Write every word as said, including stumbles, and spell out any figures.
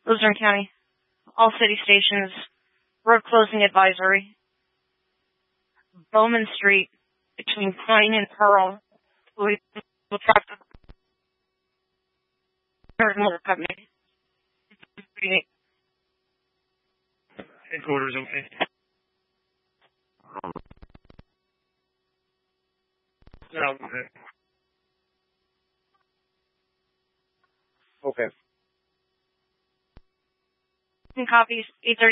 Luzerne County. All city stations. Road closing advisory. Bowman Street between Pine and Pearl. We will traffic. Motor company. Headquarters okay. No, okay. Okay. Copies eight thirty.